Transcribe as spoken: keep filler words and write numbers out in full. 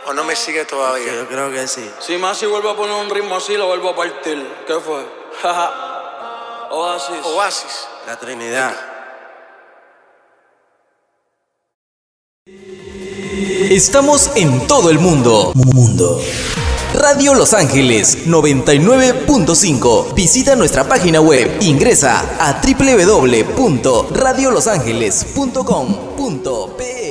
¿O no me sigue todavía? Yo creo que sí. Si Masi vuelve a poner un ritmo así, lo vuelvo a partir. ¿Qué fue? Oasis. Oasis. La Trinidad. Estamos en todo el mundo. Mundo. Radio Los Ángeles noventa y nueve punto cinco. Visita nuestra página web. Ingresa a doble u doble u doble u punto radio los ángeles punto com punto pe.